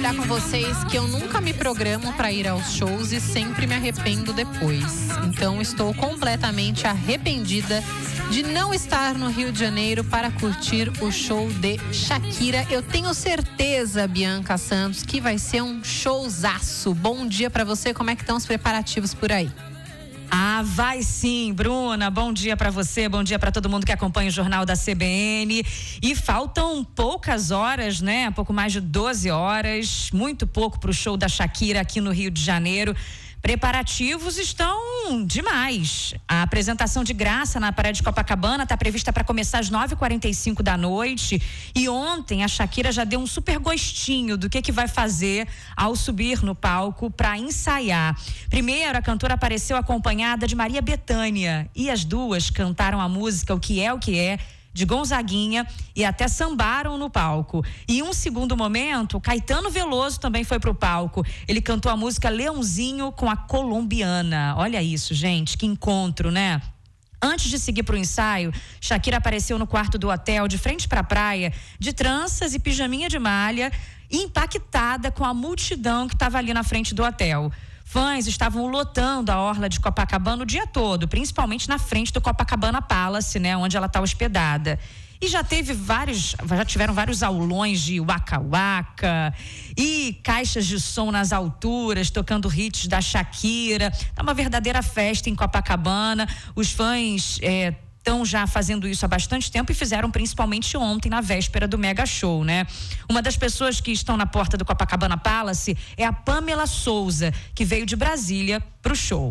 compartilhar com vocês que eu nunca me programo para ir aos shows e sempre me arrependo depois. Então estou completamente arrependida de não estar no Rio de Janeiro para curtir o show de Shakira. Eu tenho certeza, Bianca Santos, que vai ser um showzaço. Bom dia para você, como é que estão os preparativos por aí? Ah, vai sim, Bruna. Bom dia pra você, bom dia pra todo mundo que acompanha o Jornal da CBN. E faltam poucas horas, né? Pouco mais de 12 horas, muito pouco pro show da Shakira aqui no Rio de Janeiro. Preparativos estão demais. A apresentação de graça na Praia de Copacabana está prevista para começar às 9h45 da noite. E ontem a Shakira já deu um super gostinho do que vai fazer ao subir no palco para ensaiar. Primeiro, a cantora apareceu acompanhada de Maria Bethânia e as duas cantaram a música O Que É, de Gonzaguinha, e até sambaram no palco. E em um segundo momento, Caetano Veloso também foi pro palco. Ele cantou a música Leãozinho com a Colombiana. Olha isso, gente, que encontro, né? Antes de seguir pro ensaio, Shakira apareceu no quarto do hotel, de frente pra praia, de tranças e pijaminha de malha, impactada com a multidão que estava ali na frente do hotel. Fãs estavam lotando a orla de Copacabana o dia todo, principalmente na frente do Copacabana Palace, né, onde ela está hospedada. E já tiveram vários aulões de Waka Waka e caixas de som nas alturas, tocando hits da Shakira. É uma verdadeira festa em Copacabana. Os fãs estão já fazendo isso há bastante tempo e fizeram principalmente ontem, na véspera do mega show, né? Uma das pessoas que estão na porta do Copacabana Palace é a Pamela Souza, que veio de Brasília pro show.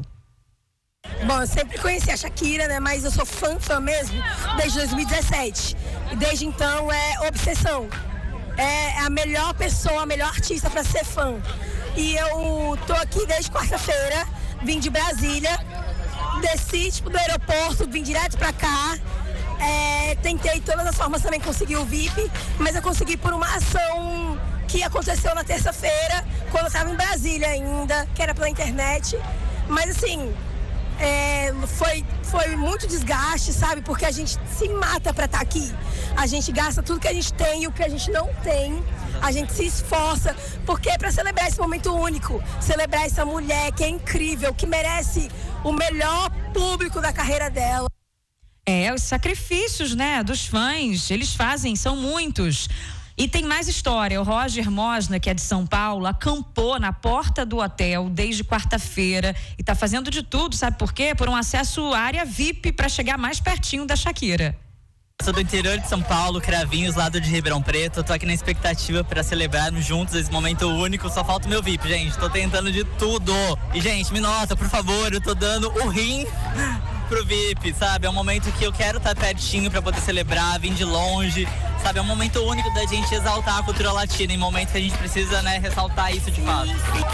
Bom, eu sempre conheci a Shakira, né? Mas eu sou fã mesmo desde 2017. E desde então é obsessão. É a melhor pessoa, a melhor artista para ser fã. E eu tô aqui desde quarta-feira, vim de Brasília. Desci, do aeroporto, vim direto pra cá. Tentei de todas as formas também conseguir o VIP, mas eu consegui por uma ação que aconteceu na terça-feira, quando eu tava em Brasília ainda, que era pela internet. Mas assim, foi muito desgaste, sabe? Porque a gente se mata pra estar aqui. A gente gasta tudo que a gente tem e o que a gente não tem. A gente se esforça, porque é pra celebrar esse momento único, celebrar essa mulher que é incrível, que merece o melhor público da carreira dela. Os sacrifícios, né, dos fãs, eles fazem, são muitos. E tem mais história. O Roger Mosna, que é de São Paulo, acampou na porta do hotel desde quarta-feira e tá fazendo de tudo, sabe por quê? Por um acesso à área VIP para chegar mais pertinho da Shakira. Sou do interior de São Paulo, Cravinhos, lado de Ribeirão Preto. Eu tô aqui na expectativa para celebrarmos juntos esse momento único. Só falta o meu VIP, gente. Tô tentando de tudo. E, gente, me nota, por favor. Eu tô dando o rim pro VIP, sabe? É um momento que eu quero estar pertinho para poder celebrar, vim de longe, sabe? É um momento único da gente exaltar a cultura latina. Em momento que a gente precisa, né, ressaltar isso de fato.